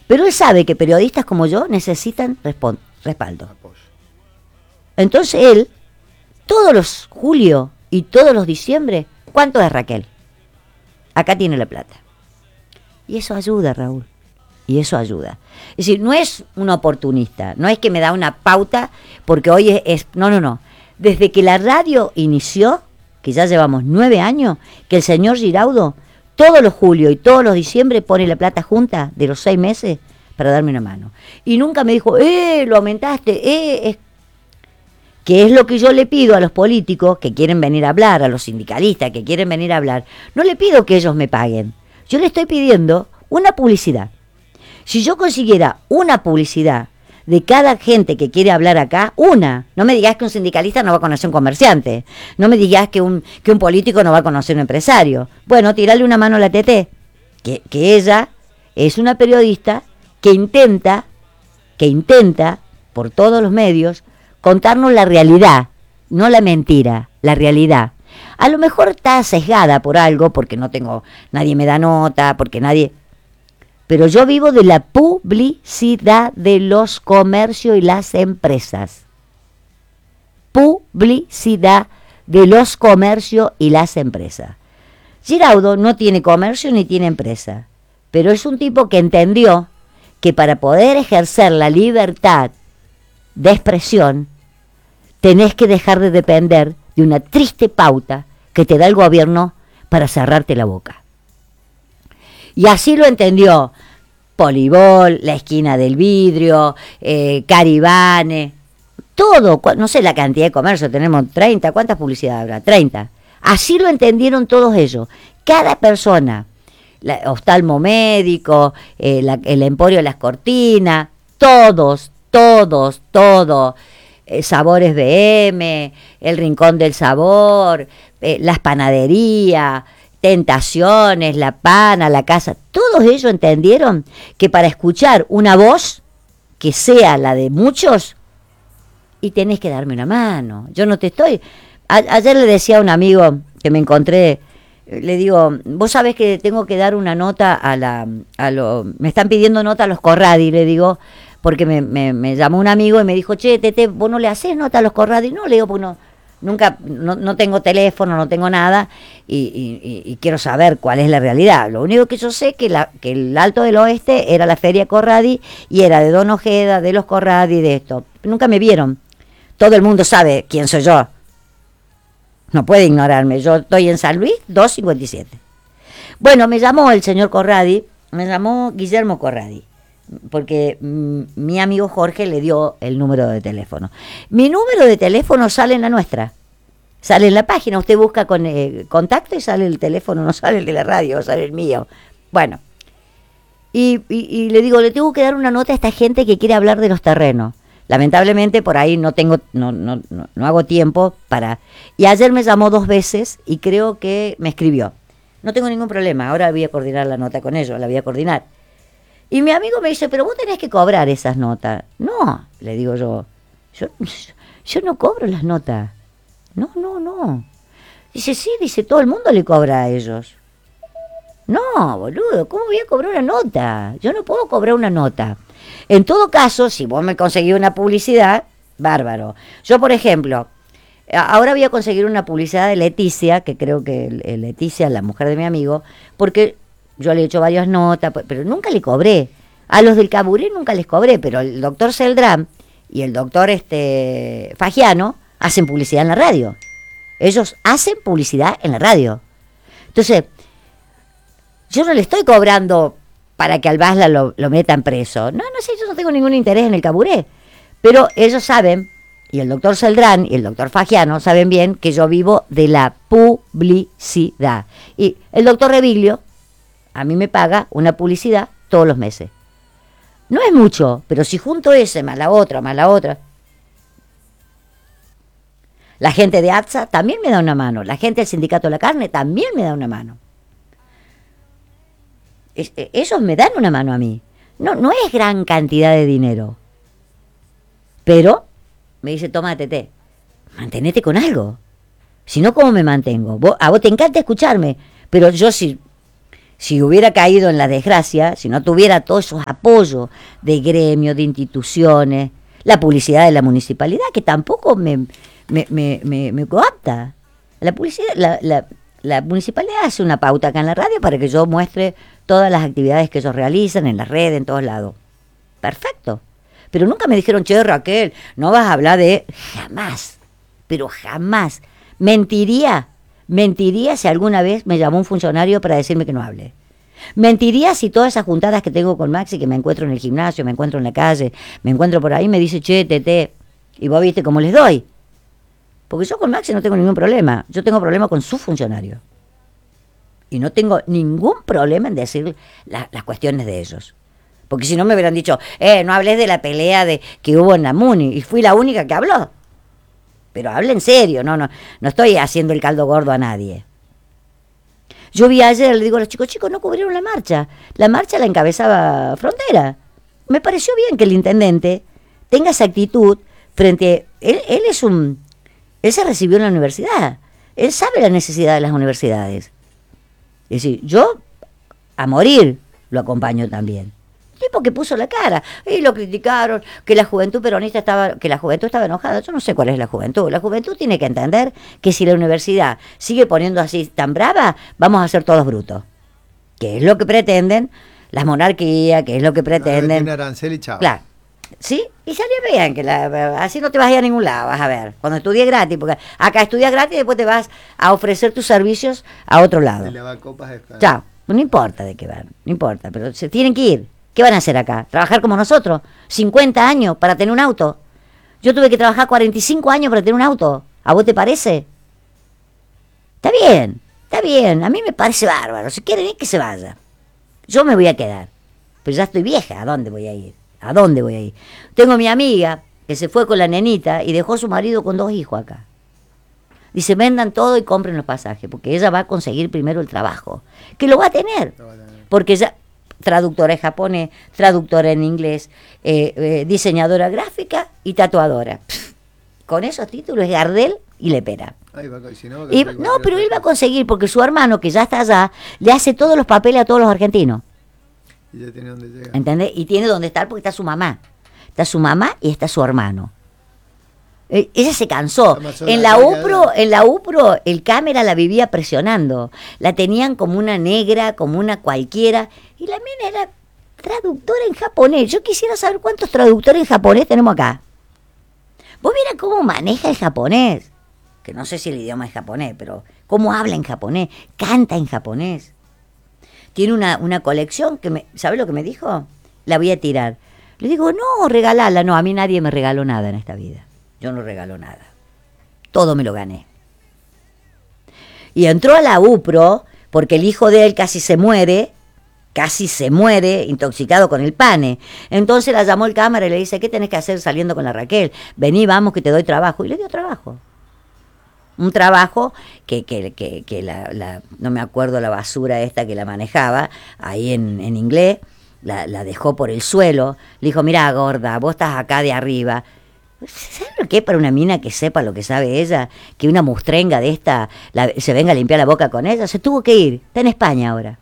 Pero él sabe que periodistas como yo necesitan respaldo. Entonces él, todos los julio y todos los diciembre, ¿cuánto es Raquel? Acá tiene la plata. Y eso ayuda, Raúl. Y eso ayuda. Es decir, no es un oportunista, no es que me da una pauta porque hoy es no. Desde que la radio inició, que ya llevamos 9 años, que el señor Giraudo todos los julio y todos los diciembre pone la plata junta de los 6 meses para darme una mano. Y nunca me dijo, lo aumentaste, que es lo que yo le pido a los políticos que quieren venir a hablar, a los sindicalistas que quieren venir a hablar. No le pido que ellos me paguen, yo le estoy pidiendo una publicidad. Si yo consiguiera una publicidad de cada gente que quiere hablar acá, no me digas que un sindicalista no va a conocer un comerciante, no me digas que un político no va a conocer un empresario. Bueno, tirarle una mano a la TT, que ella es una periodista que intenta por todos los medios contarnos la realidad, no la mentira, la realidad. A lo mejor está sesgada por algo, porque nadie me da nota, porque nadie... Pero yo vivo de la publicidad de los comercios y las empresas. Publicidad de los comercios y las empresas. Giraudo no tiene comercio ni tiene empresa, pero es un tipo que entendió que para poder ejercer la libertad de expresión, tenés que dejar de depender de una triste pauta que te da el gobierno para cerrarte la boca. Y así lo entendió Polibol, La Esquina del Vidrio, Caribane, todo, no sé la cantidad de comercio, tenemos 30, ¿cuántas publicidades habrá? 30. Así lo entendieron todos ellos. Cada persona, Oftalmo Médico, el Emporio de las Cortinas, todos, Sabores BM, El Rincón del Sabor, las panaderías, Tentaciones, La Pana, La Casa, todos ellos entendieron que para escuchar una voz que sea la de muchos, y tenés que darme una mano. Yo no te estoy... Ayer le decía a un amigo que me encontré, le digo, vos sabés que tengo que dar una nota me están pidiendo nota a los Corradi, le digo, porque me llamó un amigo y me dijo, che, Tete, ¿vos no le hacés nota a los Corradi? No, le digo, pues no tengo teléfono, no tengo nada y quiero saber cuál es la realidad. Lo único que yo sé que el Alto del Oeste era la Feria Corradi y era de Don Ojeda, de los Corradi, de esto. Nunca me vieron. Todo el mundo sabe quién soy yo. No puede ignorarme. Yo estoy en San Luis 257. Bueno, me llamó el señor Corradi, me llamó Guillermo Corradi, porque mi amigo Jorge le dio el número de teléfono. Mi número de teléfono sale en la nuestra, sale en la página, usted busca con contacto y sale el teléfono, no sale el de la radio, sale el mío. Bueno, y le digo, le tengo que dar una nota a esta gente que quiere hablar de los terrenos. Lamentablemente por ahí no hago tiempo para... Y ayer me llamó 2 veces y creo que me escribió. No tengo ningún problema, ahora voy a coordinar la nota con ellos, la voy a coordinar. Y mi amigo me dice, pero vos tenés que cobrar esas notas. No, le digo yo no cobro las notas. No. Dice, sí, todo el mundo le cobra a ellos. No, boludo, ¿cómo voy a cobrar una nota? Yo no puedo cobrar una nota. En todo caso, si vos me conseguís una publicidad, bárbaro. Yo, por ejemplo, ahora voy a conseguir una publicidad de Leticia, que creo que Leticia, la mujer de mi amigo, porque yo le he hecho varias notas, pero nunca le cobré. A los del Caburé nunca les cobré, pero el doctor Celdrán y el doctor Fagiano hacen publicidad en la radio. Ellos hacen publicidad en la radio. Entonces, yo no le estoy cobrando para que al Basla lo metan preso. No sé, yo no tengo ningún interés en el Caburé. Pero ellos saben, y el doctor Celdrán y el doctor Fagiano saben bien que yo vivo de la publicidad. Y el doctor Reviglio a mí me paga una publicidad todos los meses. No es mucho, pero si junto ese más la otra, la gente de ATSA también me da una mano. La gente del Sindicato de la Carne también me da una mano. Ellos me dan una mano a mí. No es gran cantidad de dinero. Pero me dice, toma, Tete, mantenete con algo. Si no, ¿cómo me mantengo? A vos te encanta escucharme, pero yo si si hubiera caído en la desgracia, si no tuviera todos esos apoyos de gremios, de instituciones, la publicidad de la municipalidad, que tampoco me coapta. La publicidad, la municipalidad hace una pauta acá en la radio para que yo muestre todas las actividades que ellos realizan en las redes, en todos lados. Perfecto. Pero nunca me dijeron, che, Raquel, no vas a hablar de... Jamás, pero jamás. Mentiría si alguna vez me llamó un funcionario para decirme que no hable. Mentiría si todas esas juntadas que tengo con Maxi, que me encuentro en el gimnasio, me encuentro en la calle, me encuentro por ahí, me dice, che, Tete, y vos viste cómo les doy. Porque yo con Maxi no tengo ningún problema. Yo tengo problema con su funcionario. Y no tengo ningún problema en decir las cuestiones de ellos. Porque si no me hubieran dicho, no hables de la pelea que hubo en la Muni. Y fui la única que habló. Pero hable en serio, no estoy haciendo el caldo gordo a nadie. Yo vi ayer, le digo a los chicos, no cubrieron la marcha. La marcha la encabezaba Frontera. Me pareció bien que el intendente tenga esa actitud frente... Él se recibió en la universidad. Él sabe la necesidad de las universidades. Es decir, yo a morir lo acompaño también. Tipo que puso la cara y lo criticaron, que la juventud peronista estaba enojada. Yo no sé cuál es la juventud. La juventud tiene que entender que si la universidad sigue poniendo así tan brava, vamos a ser todos brutos. Que es lo que pretenden las monarquías, que es lo que pretenden. Tiene arancel y chao. Claro. ¿Sí? Y salió bien, que así no te vas a ir a ningún lado, vas a ver. Cuando estudies gratis, porque acá estudias gratis y después te vas a ofrecer tus servicios a otro lado. Chao. No importa de qué van, no importa, pero se tienen que ir. ¿Qué van a hacer acá? ¿Trabajar como nosotros? 50 años para tener un auto. Yo tuve que trabajar 45 años para tener un auto. ¿A vos te parece? Está bien. A mí me parece bárbaro. Si quieren ir, que se vaya. Yo me voy a quedar. Pero ya estoy vieja. ¿A dónde voy a ir? Tengo mi amiga que se fue con la nenita y dejó a su marido con 2 hijos acá. Dice, vendan todo y compren los pasajes, porque ella va a conseguir primero el trabajo. Que lo va a tener. Porque ella... traductora en japonés, traductora en inglés, diseñadora gráfica y tatuadora. Con esos títulos es Gardel y Lepera. Pero él va a conseguir, porque su hermano, que ya está allá, le hace todos los papeles a todos los argentinos. Y ya tiene donde llegar. ¿Entendés? Y tiene donde estar porque está su mamá. Está su mamá y está su hermano. Ella se cansó. En la UPRO el cámara la vivía presionando. La tenían como una negra, como una cualquiera. Y la mina era traductora en japonés. Yo quisiera saber cuántos traductores en japonés tenemos acá. Vos vieras cómo maneja el japonés. Que no sé si el idioma es japonés, pero cómo habla en japonés, canta en japonés. Tiene una colección que ¿sabe lo que me dijo? La voy a tirar. Le digo, no, regalala. No, a mí nadie me regaló nada en esta vida. Yo no regalo nada. Todo me lo gané. Y entró a la UPRO porque el hijo de él casi se muere, intoxicado con el pane. Entonces la llamó el cámara y le dice, ¿qué tenés que hacer saliendo con la Raquel? Vení, vamos, que te doy trabajo. Y le dio trabajo. Un trabajo que no me acuerdo la basura esta que la manejaba, ahí en inglés, la dejó por el suelo. Le dijo, mirá, gorda, vos estás acá de arriba. ¿Sabes lo que es para una mina que sepa lo que sabe ella? Que una mustrenga de esta se venga a limpiar la boca con ella. Se tuvo que ir. Está en España ahora.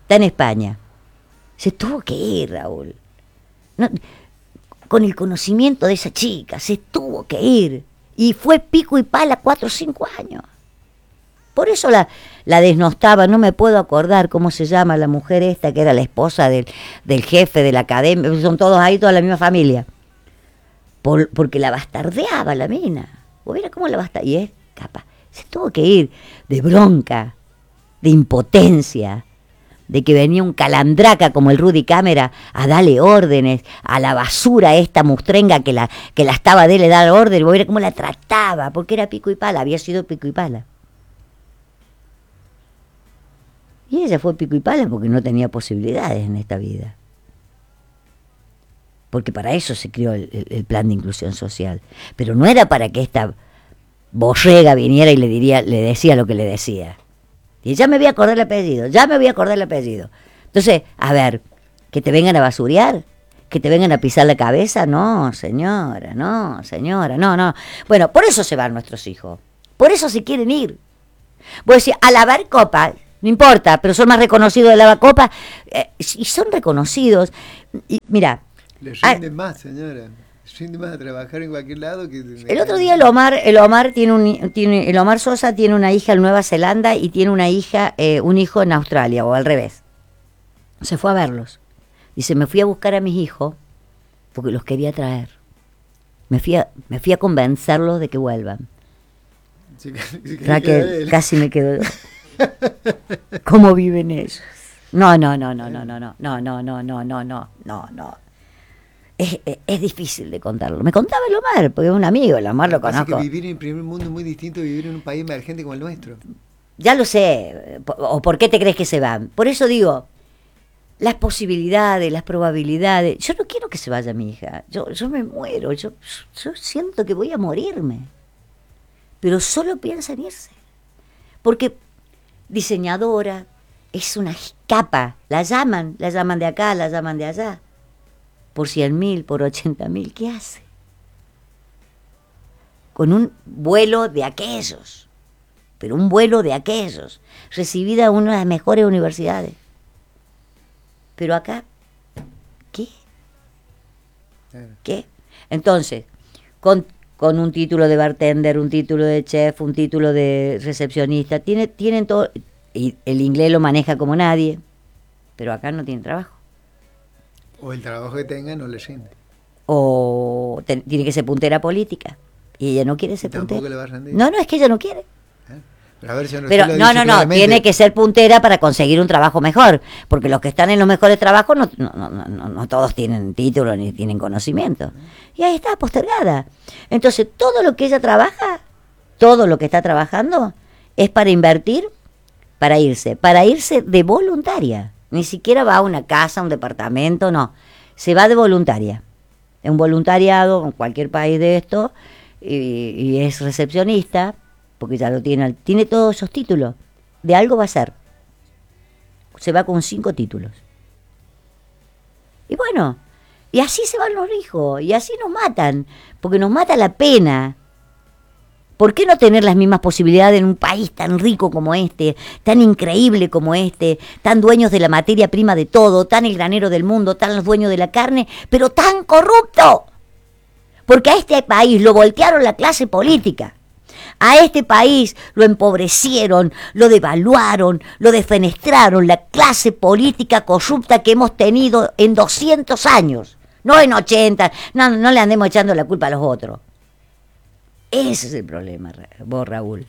Se tuvo que ir, Raúl. No, con el conocimiento de esa chica, se tuvo que ir. Y fue pico y pala 4 o 5 años. Por eso la desnostaba. No me puedo acordar cómo se llama la mujer esta, que era la esposa del jefe de la academia. Son todos ahí, toda la misma familia. Porque la bastardeaba la mina. ¿Vos vieras cómo la bastardeaba? Y es capaz. Se tuvo que ir de bronca, de impotencia, de que venía un calandraca como el Rudy Cámara a darle órdenes a la basura esta mustrenga que la estaba de le dar órdenes. Vos vieras cómo la trataba, porque era pico y pala, había sido pico y pala. Y ella fue pico y pala porque no tenía posibilidades en esta vida. Porque para eso se creó el plan de inclusión social. Pero no era para que esta borrega viniera y le decía lo que le decía. Y ya me voy a acordar el apellido. Entonces, a ver, que te vengan a basurear, que te vengan a pisar la cabeza, no, señora, no. Bueno, por eso se van nuestros hijos. Por eso se quieren ir. Vos decís, a lavar copas. no importa, pero son más reconocidos de Lavacopa, y son reconocidos. Y mira, les rinde más, señora. Rinde más a trabajar en cualquier lado que... El otro día el Omar Sosa tiene una hija en Nueva Zelanda y tiene una hija, un hijo en Australia, o al revés. Se fue a verlos. Dice, me fui a buscar a mis hijos porque los quería traer. Me fui a convencerlos de que vuelvan. Sí, Raquel, casi me quedo. ¿Cómo viven ellos? No. Es difícil de contarlo. Me contaba el Omar, porque es un amigo, el Omar lo conozco. Que vivir en el primer mundo es muy distinto a vivir en un país emergente como el nuestro. Ya lo sé. ¿O por qué te crees que se van? Por eso digo, las posibilidades, las probabilidades. Yo no quiero que se vaya mi hija. Yo me muero. Yo siento que voy a morirme. Pero solo piensa en irse. Porque diseñadora es una capa. La llaman de acá, la llaman de allá. Por 100.000, por 80.000, ¿qué hace? Con un vuelo de aquellos, pero un vuelo de aquellos, recibida en una de las mejores universidades. Pero acá, ¿qué? ¿Qué? Entonces, con un título de bartender, un título de chef, un título de recepcionista, tienen todo, y el inglés lo maneja como nadie, pero acá no tienen trabajo. O el trabajo que tenga no le rinde. O tiene que ser puntera política. Y ella no quiere ser puntera. Tampoco le va a rendir. No, es que ella no quiere. Pero a ver si no, tiene que ser puntera para conseguir un trabajo mejor. Porque los que están en los mejores trabajos no todos tienen título ni tienen conocimiento. Y ahí está, postergada. Entonces, todo lo que ella trabaja, todo lo que está trabajando, es para invertir, para irse de voluntaria. Ni siquiera va a una casa, a un departamento, no. Se va de voluntaria. Es un voluntariado en cualquier país de esto y es recepcionista, porque ya lo tiene todos esos títulos. De algo va a ser. Se va con 5 títulos. Y bueno, y así se van los hijos, y así nos matan, porque nos mata la pena. ¿Por qué no tener las mismas posibilidades en un país tan rico como este, tan increíble como este, tan dueños de la materia prima de todo, tan el granero del mundo, tan los dueños de la carne, pero tan corrupto? Porque a este país lo voltearon la clase política. A este país lo empobrecieron, lo devaluaron, lo defenestraron, la clase política corrupta que hemos tenido en 200 años, no en 80, no le andemos echando la culpa a los otros. Ese es el problema, vos, Raúl.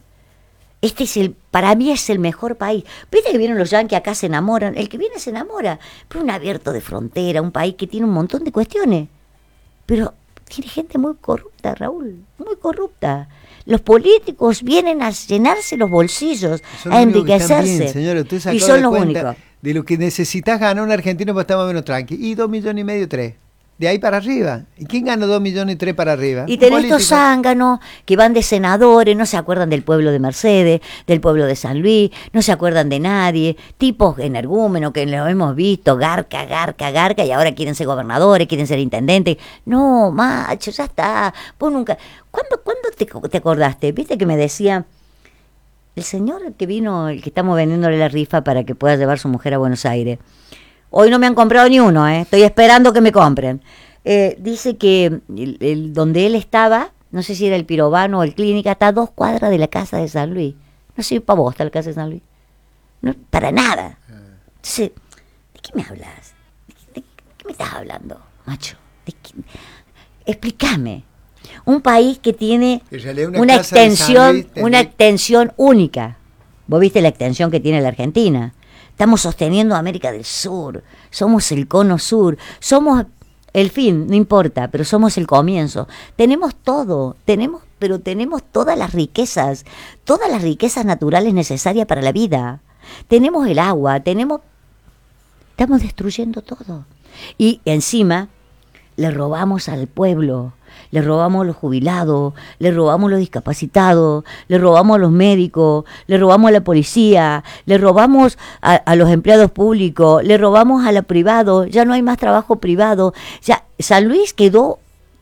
Para mí es el mejor país. Viste que vienen los yanquis acá, se enamoran. El que viene se enamora. Pero un abierto de frontera, un país que tiene un montón de cuestiones. Pero tiene gente muy corrupta, Raúl. Muy corrupta. Los políticos vienen a llenarse los bolsillos, a enriquecerse. Señora, y son los únicos. De lo que necesitas ganar un argentino para estar más o menos tranqui. Y 2,5 millones, 3. De ahí para arriba. ¿Y quién gana 2,3 millones para arriba? Y tenés estos zánganos que van de senadores, no se acuerdan del pueblo de Mercedes, del pueblo de San Luis, no se acuerdan de nadie, tipos energúmenos que los hemos visto, garca, y ahora quieren ser gobernadores, quieren ser intendentes. No, macho, ya está. Vos nunca... ¿Cuándo te acordaste? Viste que me decía, el señor que vino, el que estamos vendiéndole la rifa para que pueda llevar su mujer a Buenos Aires. Hoy no me han comprado ni uno, estoy esperando que me compren. Dice que donde él estaba, no sé si era el Pirobano o el Clínica, está a 2 cuadras de la casa de San Luis. No sé, para vos está la casa de San Luis. No, para nada. Entonces, ¿de qué me hablas? ¿De qué me estás hablando, macho? Explícame. Un país que tiene una extensión única. Vos viste la extensión que tiene la Argentina. Estamos sosteniendo América del Sur, somos el cono sur, somos el fin, no importa, pero somos el comienzo. Tenemos todo, tenemos todas las riquezas naturales necesarias para la vida. Tenemos el agua, estamos destruyendo todo. Y encima le robamos al pueblo. Le robamos a los jubilados, le robamos a los discapacitados, le robamos a los médicos, le robamos a la policía, le robamos a los empleados públicos, le robamos a la privado, ya no hay más trabajo privado. Ya San Luis quedó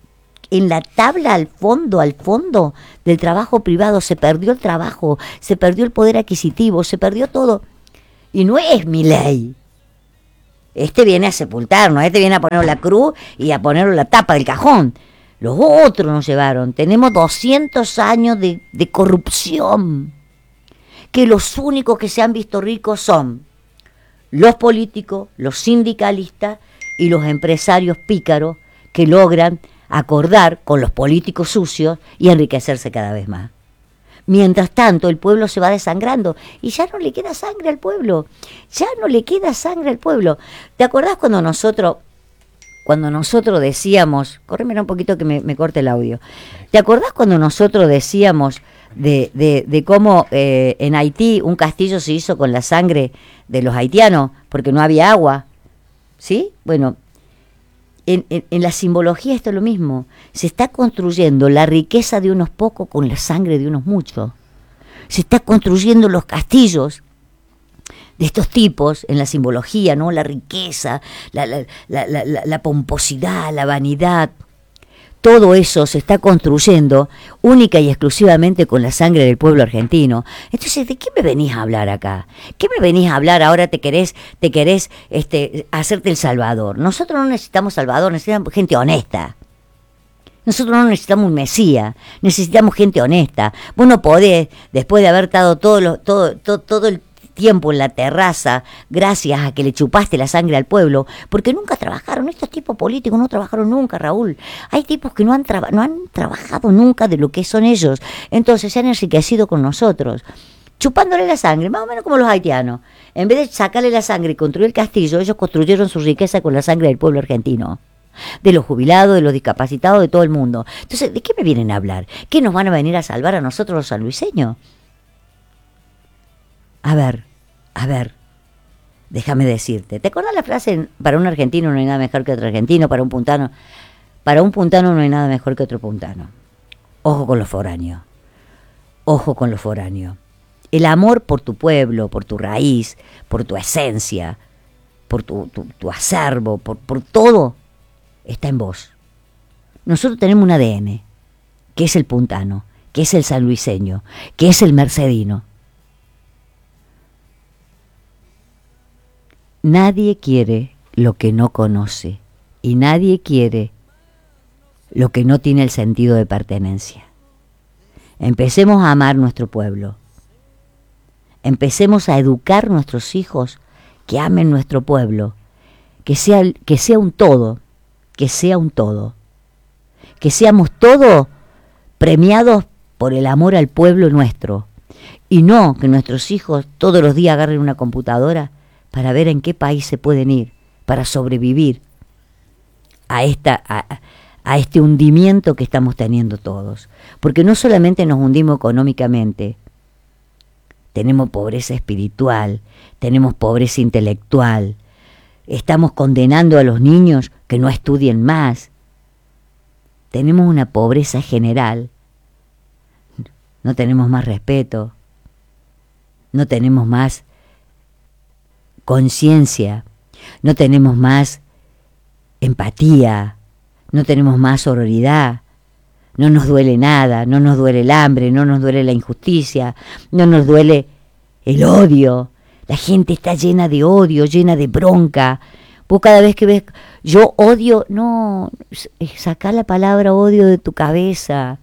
en la tabla al fondo del trabajo privado. Se perdió el trabajo, se perdió el poder adquisitivo, se perdió todo. Y no es Milei. Este viene a sepultarnos, este viene a poner la cruz y a poner la tapa del cajón. Los otros nos llevaron. Tenemos 200 años de corrupción. Que los únicos que se han visto ricos son los políticos, los sindicalistas y los empresarios pícaros que logran acordar con los políticos sucios y enriquecerse cada vez más. Mientras tanto, el pueblo se va desangrando y ya no le queda sangre al pueblo. Ya no le queda sangre al pueblo. ¿Te acordás cuando nosotros decíamos, córremela un poquito que me corte el audio. ¿Te acordás cuando nosotros decíamos de cómo en Haití un castillo se hizo con la sangre de los haitianos porque no había agua? ¿Sí? Bueno, en la simbología esto es lo mismo. Se está construyendo la riqueza de unos pocos con la sangre de unos muchos. Se está construyendo los castillos de estos tipos en la simbología, ¿no? La riqueza, la pomposidad, la vanidad. Todo eso se está construyendo única y exclusivamente con la sangre del pueblo argentino. Entonces, ¿de qué me venís a hablar acá? ¿Qué me venís a hablar ahora? Te querés hacerte el salvador. Nosotros no necesitamos salvador, necesitamos gente honesta. Nosotros no necesitamos un mesías, necesitamos gente honesta. Vos no podés, después de haber estado todo el tiempo en la terraza, gracias a que le chupaste la sangre al pueblo, porque nunca trabajaron. Estos tipos políticos no trabajaron nunca, Raúl. Hay tipos que no han trabajado nunca de lo que son ellos. Entonces se han enriquecido con nosotros, chupándole la sangre, más o menos como los haitianos. En vez de sacarle la sangre y construir el castillo, ellos construyeron su riqueza con la sangre del pueblo argentino, de los jubilados, de los discapacitados, de todo el mundo. Entonces, ¿de qué me vienen a hablar? ¿Qué nos van a venir a salvar a nosotros los sanluiseños? A ver, déjame decirte. ¿Te acuerdas la frase, para un argentino no hay nada mejor que otro argentino, para un puntano no hay nada mejor que otro puntano? Ojo con los foráneos, ojo con los foráneos. El amor por tu pueblo, por tu raíz, por tu esencia, por tu acervo, por todo, está en vos. Nosotros tenemos un ADN, que es el puntano, que es el sanluiseño, que es el mercedino. Nadie quiere lo que no conoce y nadie quiere lo que no tiene el sentido de pertenencia. Empecemos a amar nuestro pueblo. Empecemos a educar a nuestros hijos que amen nuestro pueblo, que sea un todo, que seamos todos premiados por el amor al pueblo nuestro, y no que nuestros hijos todos los días agarren una computadora para ver en qué país se pueden ir, para sobrevivir a este hundimiento que estamos teniendo todos. Porque no solamente nos hundimos económicamente, tenemos pobreza espiritual, tenemos pobreza intelectual, estamos condenando a los niños que no estudien más, tenemos una pobreza general, no tenemos más respeto, no tenemos más conciencia, no tenemos más empatía, no tenemos más sororidad, no nos duele nada, no nos duele el hambre, no nos duele la injusticia, no nos duele el odio. La gente está llena de odio, llena de bronca. Vos cada vez que ves, yo odio, no, sacá la palabra odio de tu cabeza.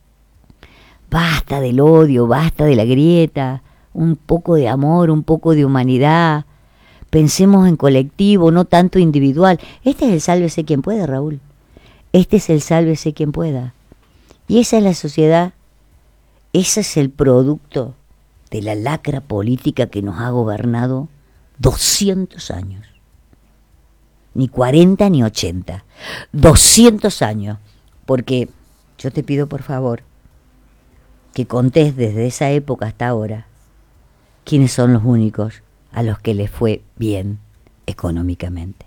Basta del odio, basta de la grieta, un poco de amor, un poco de humanidad. Pensemos en colectivo, no tanto individual. Este es el sálvese quien pueda, Raúl. Este es el sálvese quien pueda. Y esa es la sociedad, ese es el producto de la lacra política que nos ha gobernado 200 años. Ni 40 ni 80. 200 años. Porque yo te pido por favor que contés desde esa época hasta ahora quiénes son los únicos a los que les fue bien económicamente.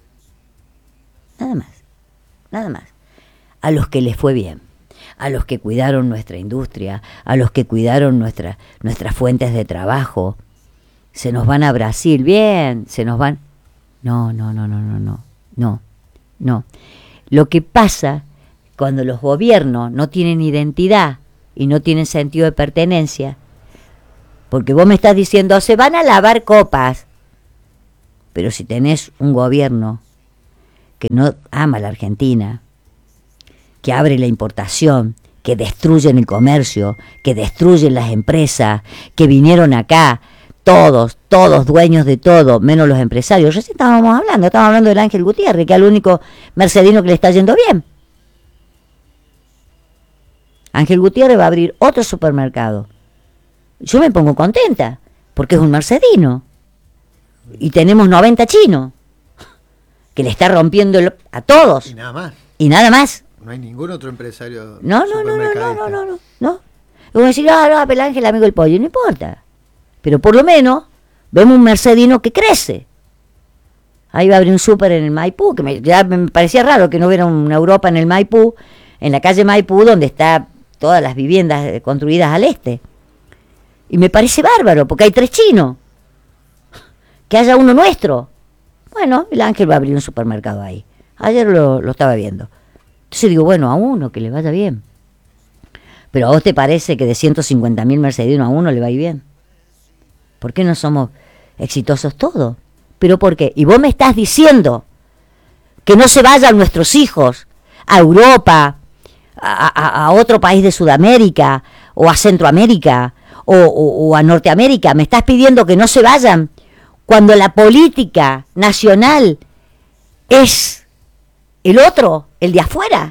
Nada más, nada más. A los que les fue bien, a los que cuidaron nuestra industria, a los que cuidaron nuestras fuentes de trabajo. Se nos van a Brasil, bien, se nos van... No. Lo que pasa cuando los gobiernos no tienen identidad y no tienen sentido de pertenencia, porque vos me estás diciendo, se van a lavar copas, pero si tenés un gobierno que no ama a la Argentina, que abre la importación, que destruyen el comercio, que destruyen las empresas, que vinieron acá, todos dueños de todo, menos los empresarios. Recién estábamos hablando del Ángel Gutiérrez, que es el único mercedino que le está yendo bien. Ángel Gutiérrez va a abrir otro supermercado. Yo me pongo contenta, porque es un mercedino. Y tenemos 90 chinos, que le está rompiendo a todos. Y nada más. Y nada más. No hay ningún otro empresario. No. Y vos decís, no, el Ángel, amigo del pollo, no importa. Pero por lo menos vemos un mercedino que crece. Ahí va a abrir un súper en el Maipú, que ya me parecía raro que no hubiera una Europa en el Maipú, en la calle Maipú, donde está todas las viviendas construidas al este. Y me parece bárbaro, porque hay 3 chinos. Que haya uno nuestro. Bueno, el Ángel va a abrir un supermercado ahí. Ayer lo estaba viendo. Entonces digo, bueno, a uno que le vaya bien. Pero ¿a vos te parece que de 150.000 mercedinos a uno le va a ir bien? ¿Por qué no somos exitosos todos? ¿Pero por qué? Y vos me estás diciendo que no se vayan nuestros hijos a Europa, a otro país de Sudamérica, o a Centroamérica, o a Norteamérica. Me estás pidiendo que no se vayan cuando la política nacional es el otro, el de afuera.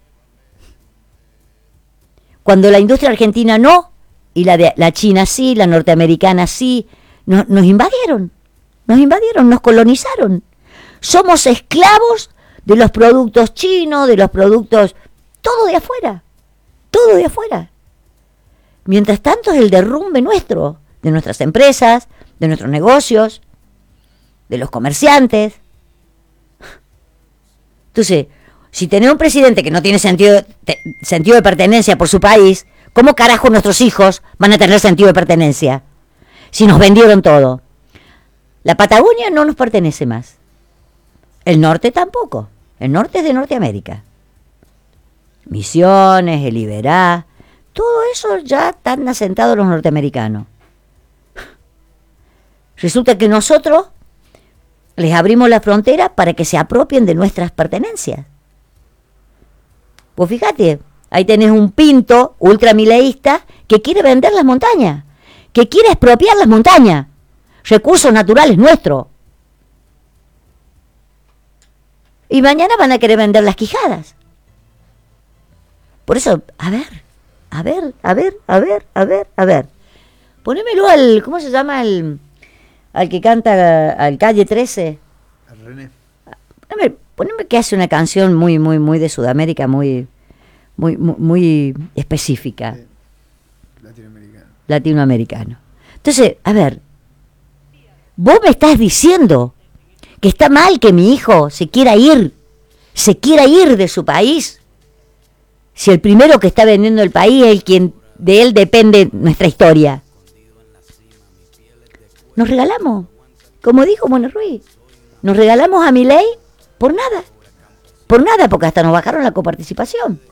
Cuando la industria argentina no, y la China sí, la norteamericana sí, nos invadieron, nos colonizaron. Somos esclavos de los productos chinos, de los productos, todo de afuera. Mientras tanto es el derrumbe nuestro, de nuestras empresas, de nuestros negocios, de los comerciantes. Entonces, si tenés un presidente que no tiene sentido de pertenencia por su país, ¿cómo carajo nuestros hijos van a tener sentido de pertenencia? Si nos vendieron todo. La Patagonia no nos pertenece más. El norte tampoco. El norte es de Norteamérica. Misiones, el Iberá, todo eso ya están asentados los norteamericanos. Resulta que nosotros les abrimos la frontera para que se apropien de nuestras pertenencias. Pues fíjate, ahí tenés un Pinto ultramileísta que quiere vender las montañas, que quiere expropiar las montañas, recursos naturales nuestros. Y mañana van a querer vender las Quijadas. Por eso, a ver. Ponémelo al, ¿cómo se llama? Al que canta al Calle 13. A René. Poneme que hace una canción muy de Sudamérica, muy específica. Latinoamericano. Entonces, a ver, vos me estás diciendo que está mal que mi hijo se quiera ir de su país, si el primero que está vendiendo el país es el quien de él depende nuestra historia. Nos regalamos, como dijo Mono Ruiz, nos regalamos a Milei por nada, porque hasta nos bajaron la coparticipación.